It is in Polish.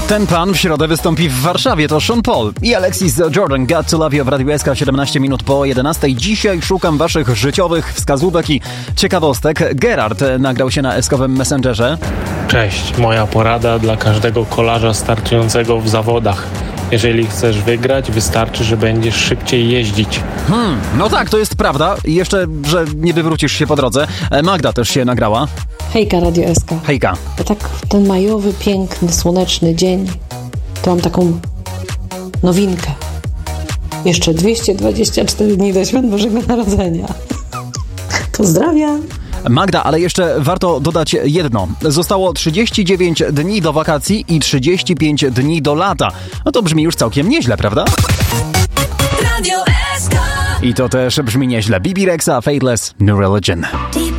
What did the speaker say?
Ten pan w środę wystąpi w Warszawie. To Sean Paul i Alexis Jordan. Got to Love You w Radiu SK 17 minut po 11. Dzisiaj szukam waszych życiowych wskazówek i ciekawostek. Gerard nagrał się na eskowym Messengerze. Cześć, moja porada dla każdego kolarza startującego w zawodach. Jeżeli chcesz wygrać, wystarczy, że będziesz szybciej jeździć. No tak, to jest prawda. I jeszcze, że nie wywrócisz się po drodze. Magda też się nagrała. Hejka, Radio SK. Hejka. Ja tak w ten majowy, piękny, słoneczny dzień to mam taką nowinkę. Jeszcze 224 dni do świąt Bożego Narodzenia. Pozdrawiam. Magda, ale jeszcze warto dodać jedno. Zostało 39 dni do wakacji i 35 dni do lata. No to brzmi już całkiem nieźle, prawda? Radio SK. I to też brzmi nieźle. Bibi Rexa, Faithless, New Religion.